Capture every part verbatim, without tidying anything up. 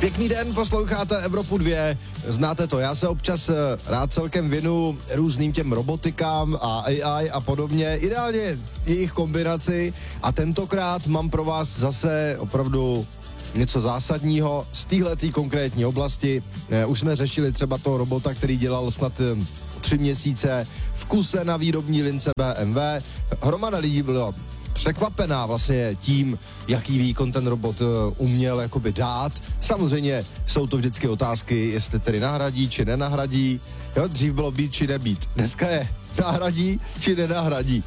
Pěkný den, posloucháte Evropu dva, znáte to, já se občas rád celkem věnu různým těm robotikám a A I a podobně, ideálně jejich kombinaci a tentokrát mám pro vás zase opravdu něco zásadního z téhletý konkrétní oblasti. Už jsme řešili třeba toho robota, který dělal snad tři měsíce v kuse na výrobní lince B M W. Hromada lidí byla překvapená vlastně tím, jaký výkon ten robot uměl jakoby dát. Samozřejmě jsou to vždycky otázky, jestli tedy nahradí, či nenahradí. Jo, dřív bylo být, či nebýt. Dneska je nahradí, či nenahradí.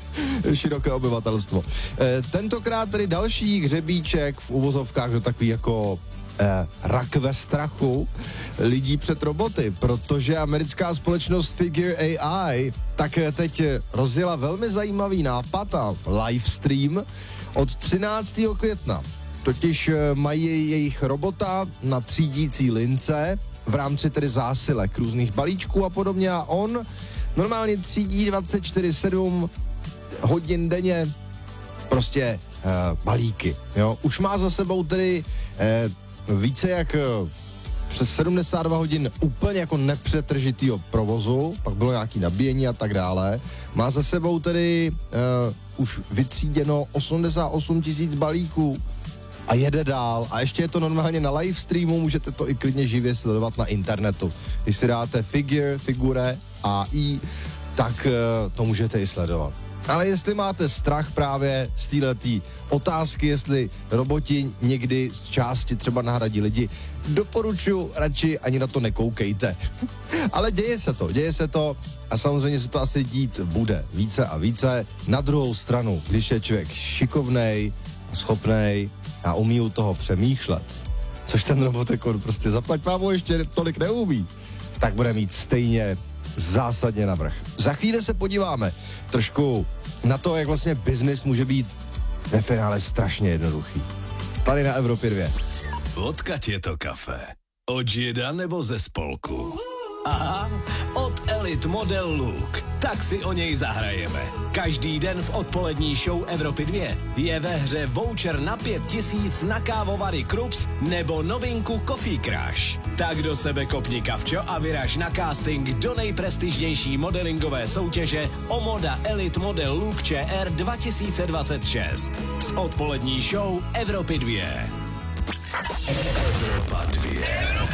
Široké obyvatelstvo. E, tentokrát tedy další hřebíček v uvozovkách do takový jako e, rak ve strachu lidí před roboty, protože americká společnost Figure A I tak teď rozjela velmi zajímavý nápad a livestream od třináctého května. Totiž mají jejich robota na třídící lince v rámci tedy zásilek různých balíčků a podobně a on normálně třídí dvacet čtyři sedm hodin denně prostě e, balíky. Jo? Už má za sebou tedy e, více jak přes sedmdesát dva hodin úplně jako nepřetržitýho provozu, pak bylo nějaký nabíjení a tak dále. Má za sebou tedy uh, už vytříděno osmdesát osm tisíc balíků a jede dál. A ještě je to normálně na live streamu, můžete to i klidně živě sledovat na internetu. Když si dáte figure, figure A I, tak uh, to můžete i sledovat. Ale jestli máte strach právě z téhletý otázky, jestli roboti někdy z části třeba nahradí lidi, doporučuji radši ani na to nekoukejte. Ale děje se to, děje se to a samozřejmě se to asi dít bude více a více. Na druhou stranu, když je člověk šikovnej a schopnej a umí u toho přemýšlet, což ten robot jako prostě zaplať pámu ještě tolik neumí, tak bude mít stejně zásadně navrch. Za chvíli se podíváme trošku na to, jak vlastně biznis může být ve finále strašně jednoduchý. Tady na Evropě dva. Odkud je to kafe? Od žida nebo ze spolku? Aha, od Elite Model Look. Tak si o něj zahrajeme. Každý den v odpolední show Evropy dva je ve hře voucher na pět tisíc na kávovary Krups nebo novinku Coffee Crush. Tak do sebe kopni kavčo a vyraž na casting do nejprestižnější modelingové soutěže Omoda Elite Model Look Č R dva tisíce dvacet šest. S odpolední show Evropy dva. Evropa dva.